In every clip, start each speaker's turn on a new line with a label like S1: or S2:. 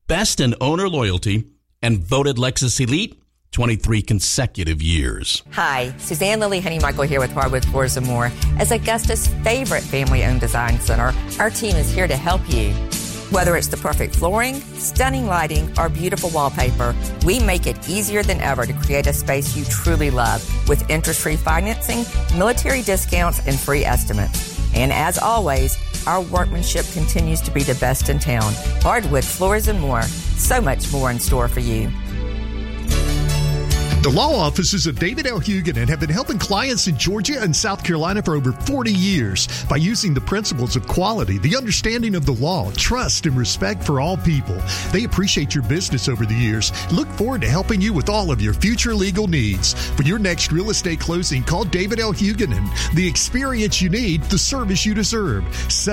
S1: best in owner loyalty and voted Lexus Elite 23 consecutive years.
S2: Hi, Suzanne Lily Honeymichael here with Hardwood Floors & More. As Augusta's favorite family-owned design center, our team is here to help you. Whether it's the perfect flooring, stunning lighting, or beautiful wallpaper, we make it easier than ever to create a space you truly love with interest-free financing, military discounts, and free estimates. And as always, our workmanship continues to be the best in town. Hardwood Floors & More. So much more in store for you.
S3: The law offices of David L. Huguenin have been helping clients in Georgia and South Carolina for over 40 years by using the principles of quality, the understanding of the law, trust, and respect for all people. They appreciate your business over the years. Look forward to helping you with all of your future legal needs. For your next real estate closing, call David L. Huguenin. The experience you need, the service you deserve.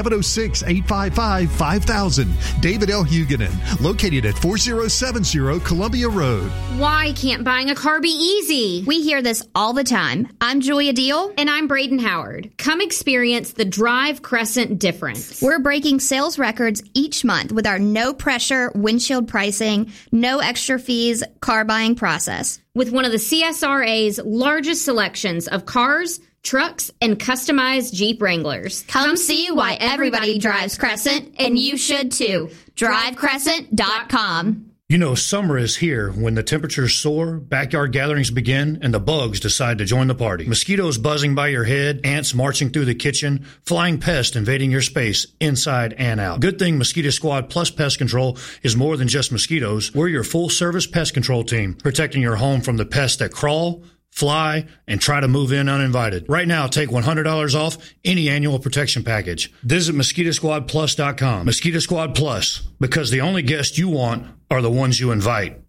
S3: 706-855-5000. David L. Huguenin, located at 4070 Columbia Road.
S4: Why can't buying a car be easy?
S5: We hear this all the time. I'm Julia Deal.
S4: And I'm Braden Howard. Come experience the Drive Crescent difference.
S5: We're breaking sales records each month with our no-pressure windshield pricing, no extra fees car buying process.
S4: With one of the CSRA's largest selections of cars, trucks, and customized Jeep Wranglers.
S5: Come see why everybody drives Crescent, and you should too. DriveCrescent.com.
S6: You know, summer is here when the temperatures soar, backyard gatherings begin, and the bugs decide to join the party. Mosquitoes buzzing by your head, ants marching through the kitchen, flying pests invading your space inside and out. Good thing Mosquito Squad Plus Pest Control is more than just mosquitoes. We're your full-service pest control team, protecting your home from the pests that crawl, fly, and try to move in uninvited. Right now, take $100 off any annual protection package. Visit MosquitoSquadPlus.com. Mosquito Squad Plus, because the only guests you want are the ones you invite.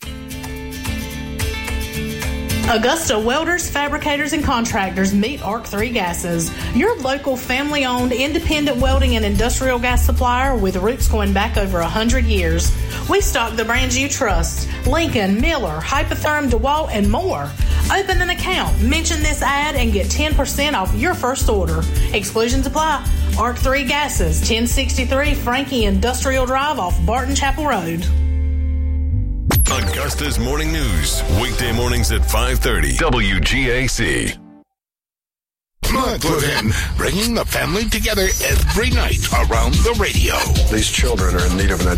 S7: Augusta welders, fabricators, and contractors meet ARC3 Gases, your local family-owned independent welding and industrial gas supplier with roots going back over 100 years. We stock the brands you trust: Lincoln, Miller, Hypotherm, DeWalt, and more. Open an account, mention this ad, and get 10% off your first order. Exclusions apply. ARC3 Gases, 1063 Frankie Industrial Drive off Barton Chapel Road.
S8: Augusta's Morning News, weekday mornings at 5:30. WGAC.
S9: Mud Put In, bringing the family together every night around the radio.
S10: These children are in need of an